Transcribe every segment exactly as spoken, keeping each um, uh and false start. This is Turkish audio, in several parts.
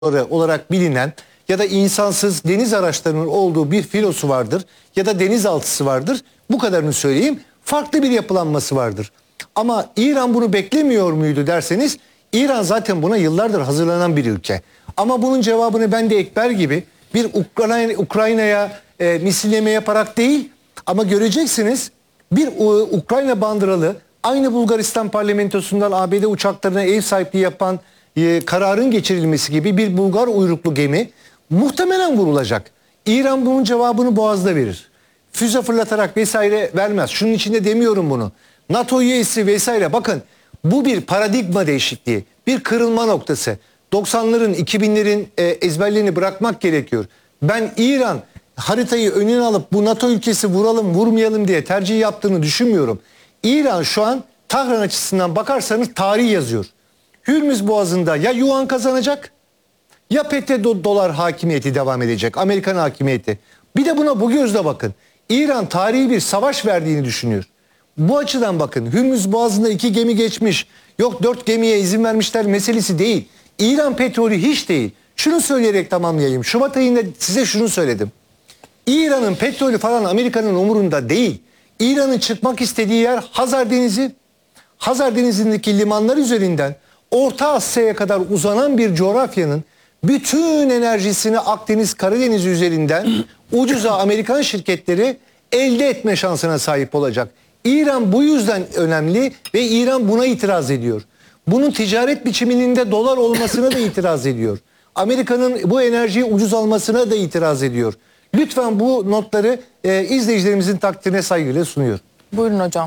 olarak bilinen ya da insansız deniz araçlarının olduğu bir filosu vardır ya da denizaltısı vardır. Bu kadarını söyleyeyim. Farklı bir yapılanması vardır. Ama İran bunu beklemiyor muydu derseniz, İran zaten buna yıllardır hazırlanan bir ülke. Ama bunun cevabını ben de Ekber gibi bir Ukrayna, Ukrayna'ya e, misilleme yaparak değil, ama göreceksiniz bir e, Ukrayna bandıralı, aynı Bulgaristan parlamentosundan A B D uçaklarına ev sahipliği yapan e, kararın geçirilmesi gibi bir Bulgar uyruklu gemi muhtemelen vurulacak. İran bunun cevabını Boğaz'da verir. Füze fırlatarak vesaire vermez. Şunun içinde demiyorum bunu. NATO üyesi vesaire, bakın bu bir paradigma değişikliği, bir kırılma noktası. doksanların, iki binlerin e, ezberlerini bırakmak gerekiyor. Ben İran haritayı önüne alıp bu NATO ülkesi vuralım vurmayalım diye tercih yaptığını düşünmüyorum. İran şu an Tahran açısından bakarsanız tarih yazıyor. Hürmüz Boğazı'nda ya Yuan kazanacak ya petrodollar hakimiyeti devam edecek, Amerikan hakimiyeti. Bir de buna bu gözle bakın. İran tarihi bir savaş verdiğini düşünüyor. Bu açıdan bakın, Hürmüz Boğazı'nda iki gemi geçmiş, yok dört gemiye izin vermişler meselesi değil. İran petrolü hiç değil. Şunu söyleyerek tamamlayayım. Şubat ayında size şunu söyledim. İran'ın petrolü falan Amerika'nın umurunda değil. İran'ın çıkmak istediği yer Hazar Denizi. Hazar Denizi'ndeki limanlar üzerinden Orta Asya'ya kadar uzanan bir coğrafyanın bütün enerjisini Akdeniz, Karadeniz üzerinden ucuza Amerikan şirketleri elde etme şansına sahip olacak. İran bu yüzden önemli ve İran buna itiraz ediyor. Bunun ticaret biçiminin de dolar olmasına da itiraz ediyor. Amerika'nın bu enerjiyi ucuz almasına da itiraz ediyor. Lütfen bu notları e, izleyicilerimizin takdirine saygıyla sunuyor. Buyurun hocam.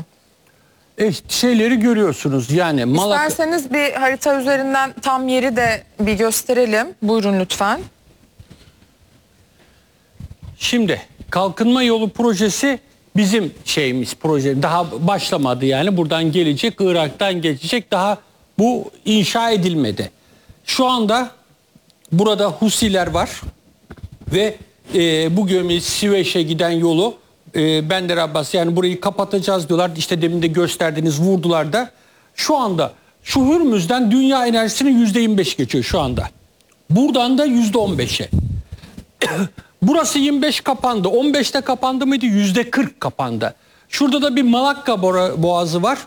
E, şeyleri görüyorsunuz yani. Malak... İsterseniz bir harita üzerinden tam yeri de bir gösterelim. Buyurun lütfen. Şimdi kalkınma yolu projesi bizim şeyimiz, proje daha başlamadı yani, buradan gelecek, Irak'tan geçecek, daha bu inşa edilmedi. Şu anda burada Husiler var ve e, bu gemi Siveç'e giden yolu e, Bender Abbas, yani burayı kapatacağız diyorlar. İşte demin de gösterdiğiniz vurdular da. Şu anda şu Hürmüz'den dünya enerjisinin yüzde yirmi beş geçiyor şu anda. Buradan da yüzde on beşe. Burası yirmi beş kapandı. on beşte kapandı mıydı? yüzde kırk kapandı. Şurada da bir Malakka Boğazı var.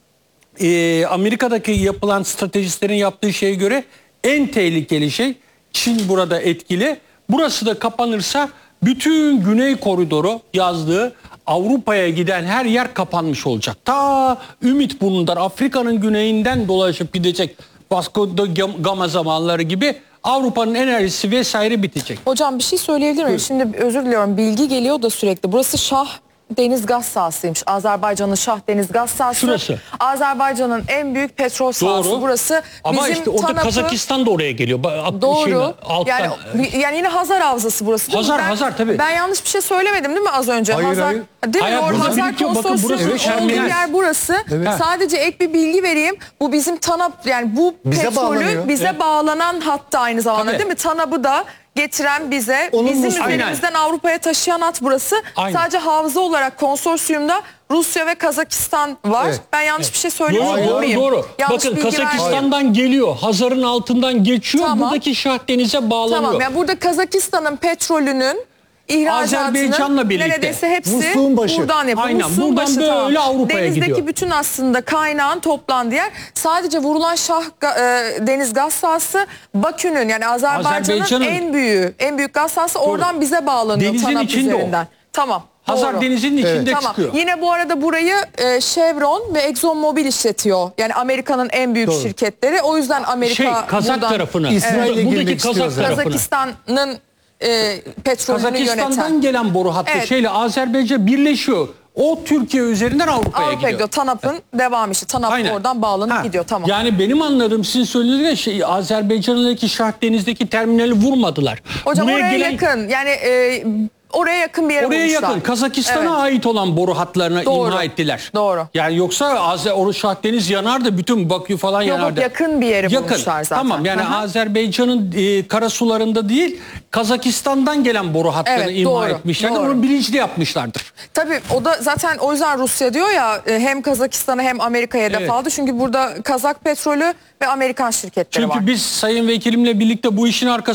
Ee, Amerika'daki yapılan stratejistlerin yaptığı şeye göre en tehlikeli şey, Çin burada etkili. Burası da kapanırsa bütün Güney Koridoru yazdığı Avrupa'ya giden her yer kapanmış olacak. Ta Ümitburnu'ndan, Afrika'nın güneyinden dolaşıp gidecek Vasco da Gama zamanları gibi Avrupa'nın enerjisi vesaire bitecek. Hocam bir şey söyleyebilir miyim? Şimdi özür diliyorum, bilgi geliyor da sürekli. Burası Şah Deniz Gaz Sahasıymış. Azerbaycan'ın Şah Deniz Gaz Sahası. Şurası. Azerbaycan'ın en büyük petrol sahası. Doğru. Burası. Ama bizim işte orada Tanap'ı... Kazakistan da oraya geliyor. Doğru. Alttan... Yani, yani yine Hazar Havzası burası değil Hazar, mi? Ben, Hazar tabii. Ben yanlış bir şey söylemedim değil mi az önce? Hayır, Hazar, hayır. Değil hayır, mi? Orada Hazar birikiyor. Bakın burası Konsorsiyusu'nun olduğu evet, yer burası. Evet. Sadece ek bir bilgi vereyim. Bu bizim Tanap, yani bu Bize petrolü bağlanıyor. bize Evet. bağlanan hatta aynı zamanda Tabii. değil mi? Tanap'ı da getiren bize, Onun bizim musluğu. üzerimizden Avrupa'ya taşıyan hat burası. Aynen. Sadece havza olarak konsorsiyumda Rusya ve Kazakistan var. Evet. Ben yanlış bir şey söylüyor Doğru, doğru, muyum? doğru. Yanlış Bakın bilgi Kazakistan'dan vermeyeyim. geliyor. Hazar'ın altından geçiyor. Tamam. Buradaki Şah Deniz'e bağlanıyor. Tamam, yani burada Kazakistan'ın petrolünün Azerbaycan'la ihracatının birlikte. neredeyse hepsi Musluğun başı. buradan yapılıyor. Aynen, Musluğun buradan başı, böyle tamam. Avrupa'ya Denizdeki gidiyor. bütün aslında kaynağın toplandığı yer. Sadece vurulan Şah e, Deniz Gaz Sahası Bakü'nün, yani Azerbaycan'ın Azerbaycan'ın- en büyüğü, en büyük gaz sahası oradan bize bağlanıyor. Denizin Tanap içinde o. üzerinden. Tamam. Hazar doğru. Denizi'nin içinde Tamam. çıkıyor. Yine bu arada burayı e, Chevron ve ExxonMobil işletiyor. Yani Amerika'nın en büyük Doğru. şirketleri. O yüzden Amerika Şey, Kazak buradan, tarafını. İsrail'e Evet. girmek Buradaki istiyor Kazak zaten. tarafını. Kazakistan'ın e, petrolünü Kazakistan'dan yöneten. gelen boru hattı Evet. şeyle Azerbaycan birleşiyor. O Türkiye üzerinden Avrupa'ya Avrupa gidiyor. gidiyor. TANAP'ın devamı işte. TANAP Aynen. oradan bağlanıp Ha, gidiyor. Tamam. Yani benim anladığım, sizin söylediğiniz şey, Azerbaycan'daki Şah Deniz'deki terminali vurmadılar. Hocam Buraya oraya gelen- yakın. Yani e, Oraya yakın bir yere Oraya bulmuşlar. yakın Kazakistan'a Evet. ait olan boru hatlarına Doğru. imha ettiler. Doğru. Yani yoksa Azer, o Şah Deniz yanardı, bütün Bakü falan Yok, yanardı. yakın bir yere Yakın. bulmuşlar zaten. Tamam, yani Aha. Azerbaycan'ın e, karasularında değil, Kazakistan'dan gelen boru hatlarını Evet, imha doğru, etmişlerdir. doğru. Onu bilinçli yapmışlardır. Tabii o da zaten o yüzden Rusya diyor ya e, hem Kazakistan'a hem Amerika'ya hedef Evet. aldı. Çünkü burada Kazak petrolü ve Amerikan şirketleri var. Çünkü biz Sayın Vekilimle birlikte bu işin arkasında